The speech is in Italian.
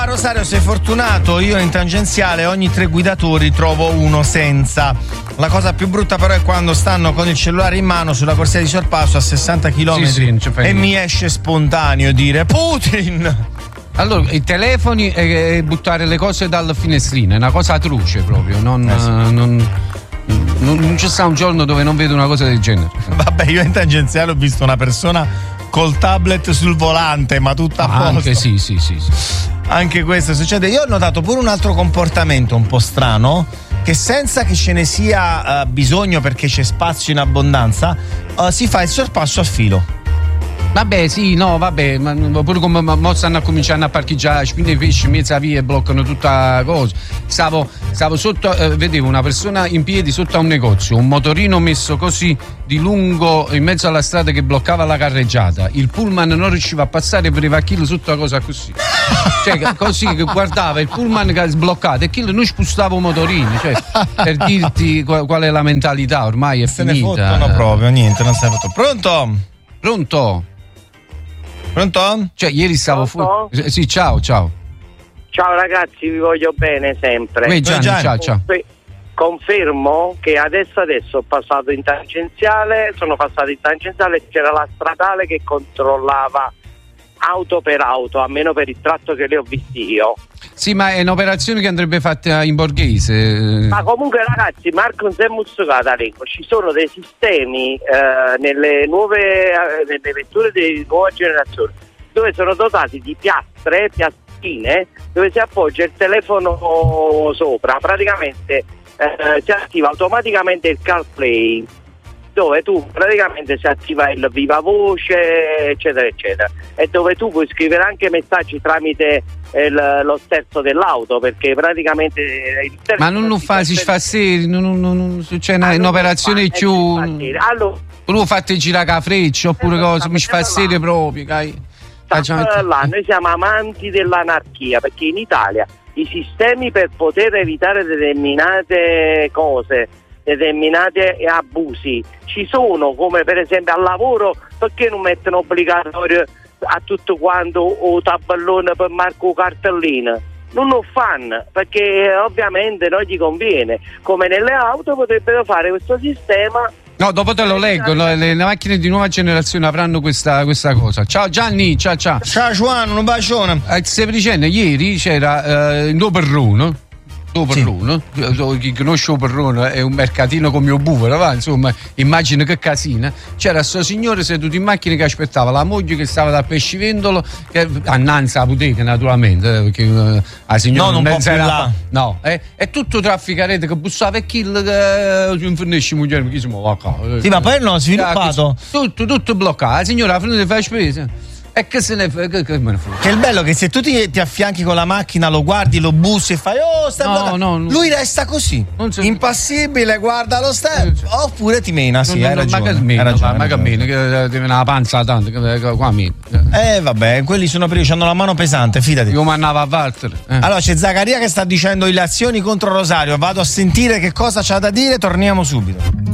Rosario, sei fortunato, io in tangenziale ogni 3 guidatori trovo uno senza. La cosa più brutta però è quando stanno con il cellulare in mano sulla corsia di sorpasso a 60 km e mi esce spontaneo dire Putin. Allora, i telefoni e buttare le cose dal finestrino è una cosa atroce proprio, non ci sta un giorno dove non vedo una cosa del genere. Vabbè, io in tangenziale ho visto una persona col tablet sul volante, ma tutta a posto. Anche sì. Anche questo succede. Io ho notato pure un altro comportamento un po' strano, che senza che ce ne sia bisogno perché c'è spazio in abbondanza, si fa il sorpasso a filo. Vabbè, ma pure come mo stanno cominciando a parcheggiare spine pesci in mezzo a via e bloccano tutta la cosa. Stavo sotto, vedevo una persona in piedi sotto a un negozio, un motorino messo così di lungo in mezzo alla strada che bloccava la carreggiata. Il pullman non riusciva a passare e vedeva Achille sotto la cosa così. Cioè, così che guardava il pullman che sbloccato e Achille non spostava un motorino. Cioè, per dirti qual è la mentalità, ormai è se finita. Se ne fottono proprio, niente, non si è fatto. Pronto? Cioè, ieri stavo fuori. Sì, ciao. Ciao ragazzi, vi voglio bene sempre. Gianni. Ciao. Confermo che adesso sono passato in tangenziale, e c'era la stradale che controllava auto per auto, almeno per il tratto che le ho visti io. Sì, ma è un'operazione che andrebbe fatta in borghese. Ma comunque ragazzi, Marco non si è mussucata lingua. Ci sono dei sistemi nelle vetture di nuova generazione dove sono dotati di piastrine dove si appoggia il telefono sopra. Praticamente si attiva automaticamente il CarPlay, dove tu praticamente si attiva il viva voce eccetera e dove tu puoi scrivere anche messaggi tramite lo sterzo dell'auto, perché praticamente ma non lo fa, si fa serio, non c'è un'operazione più allora lo fate girare la freccia oppure cosa mi fa serio proprio là, noi siamo amanti dell'anarchia, perché in Italia i sistemi per poter evitare determinate cose, determinati abusi ci sono, come per esempio al lavoro, perché non mettono obbligatorio a tutto quanto o tabellone per marco cartellina? Non lo fanno perché ovviamente non gli conviene, come nelle auto potrebbero fare questo sistema. No, dopo te lo leggo, le macchine di nuova generazione avranno questa cosa. Ciao Gianni, ciao. Ciao Giovanni, un bacione. Stai dicendo, ieri c'era in Doperruno. Chi conosce Perrone è un mercatino come il bufalo, va? Insomma, immagino che casina. C'era sto signore seduto in macchina che aspettava la moglie che stava da pescivendolo, che annanzi alla bottega naturalmente, perché la signora non può più là. No, è tutto trafficarete che bussava e kill che non finisce moglie, chi si muove qua. Sì, ma poi non ho sviluppato. Tutto bloccato, la signora ha finito di fare spese. E che se ne fa? Che me ne frega? Che è il bello che se tu ti affianchi con la macchina, lo guardi, lo bussi e fai no, lui resta così, impassibile, guarda lo oppure ti mena, sì, hai ragione. Ma cammina, che deve una panza tanto, qua vabbè, quelli sono perché hanno la mano pesante, fidati. Io mandavo a Walter. Allora c'è Zaccaria che sta dicendo le azioni contro Rosario, vado a sentire che cosa c'ha da dire, torniamo subito.